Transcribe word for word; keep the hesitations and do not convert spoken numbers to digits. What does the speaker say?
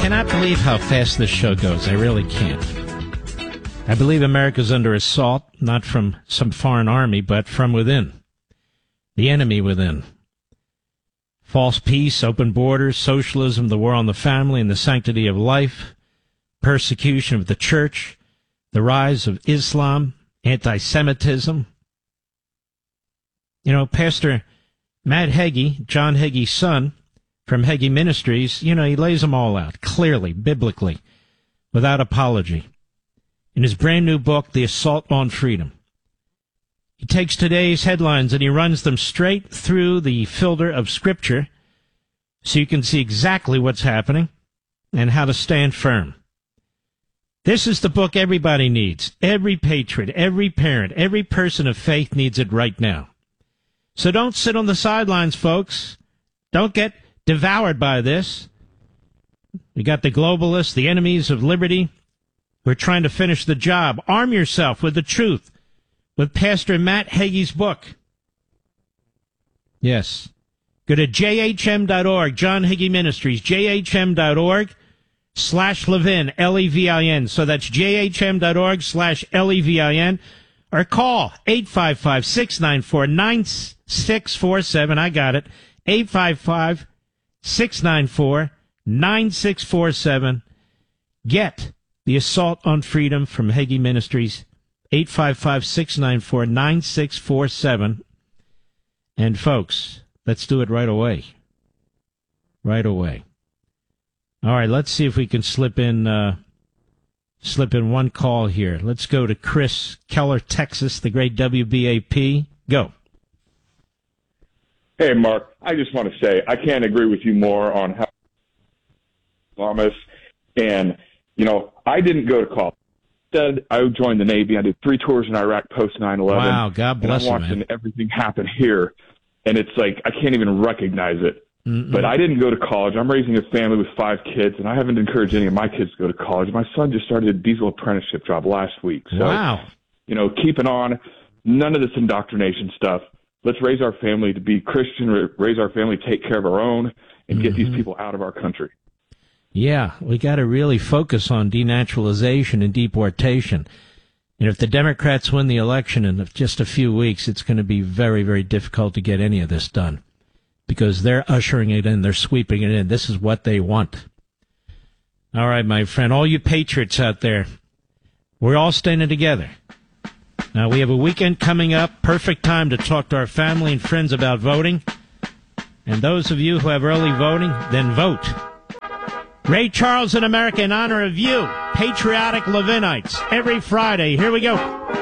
cannot believe how fast this show goes. I really can't. I believe America's under assault, not from some foreign army, but from within. The enemy within. False peace, open borders, socialism, the war on the family and the sanctity of life, persecution of the church, the rise of Islam, anti-Semitism. You know, Pastor Matt Hagee, John Hagee's son, from Hagee Ministries, you know, he lays them all out, clearly, biblically, without apology. In his brand new book, The Assault on Freedom. He takes today's headlines and he runs them straight through the filter of Scripture so you can see exactly what's happening and how to stand firm. This is the book everybody needs. Every patriot, every parent, every person of faith needs it right now. So don't sit on the sidelines, folks. Don't get devoured by this. We got the globalists, the enemies of liberty. We're trying to finish the job. Arm yourself with the truth, with Pastor Matt Hagee's book. Yes. Go to J H M dot org, John Hagee Ministries, J H M dot org slash Levin, L E V I N. So that's J H M dot org slash L E V I N. Or call eight five five, six nine four, nine six four seven. I got it. eight five five, six nine four, nine six four seven. Get The Assault on Freedom from Hagee Ministries, eight five five, six nine four, nine six four seven. And folks, let's do it right away. Right away. All right, let's see if we can slip in uh, slip in one call here. Let's go to Chris Keller, Texas, the great W B A P. Go. Hey, Mark, I just want to say I can't agree with you more on how Islamists. And, you know, I didn't go to college. Instead, I joined the Navy. I did three tours in Iraq post nine eleven. Wow, God bless you, man. I'm watching everything happen here, and it's like I can't even recognize it. Mm-mm. But I didn't go to college. I'm raising a family with five kids, and I haven't encouraged any of my kids to go to college. My son just started a diesel apprenticeship job last week. So, wow. You know, keep it on. None of this indoctrination stuff. Let's raise our family to be Christian, raise our family, take care of our own, and get mm-hmm. these people out of our country. Yeah, we got to really focus on denaturalization and deportation. And if the Democrats win the election in just a few weeks, it's going to be very, very difficult to get any of this done because they're ushering it in. They're sweeping it in. This is what they want. All right, my friend, all you patriots out there, we're all standing together. Now, we have a weekend coming up, perfect time to talk to our family and friends about voting. And those of you who have early voting, then vote. Ray Charles in America in honor of you, patriotic Levinites, every Friday. Here we go.